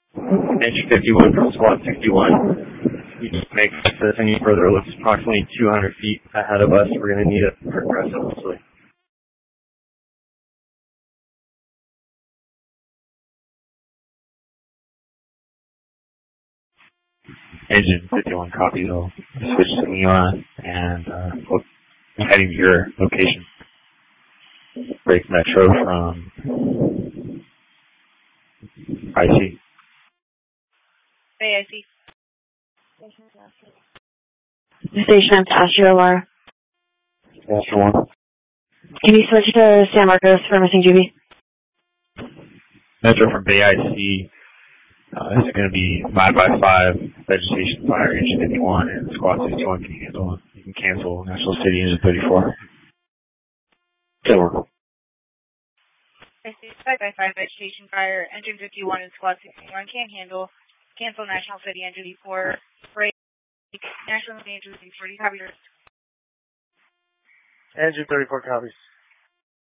Engine 51 from squad 61. You just make this any further. It looks approximately 200 feet ahead of us. We're going to need it to progress closely. Engine 51 copy, though. Switch to Leon and heading to your location. Break Metro from IC. Bay IC. Station on Astro Aurora. Astro 1. Can you switch to San Marcos for missing GB? Metro from Bay IC. This is going to be 5x5 vegetation fire engine 51 and squad 61 can handle it. You can cancel National City engine 34. Silver. 5x5 vegetation fire engine 51 and squad 61 can't handle. Cancel National City engine 34. Break National City engine 34. Copy. Engine 34 copies.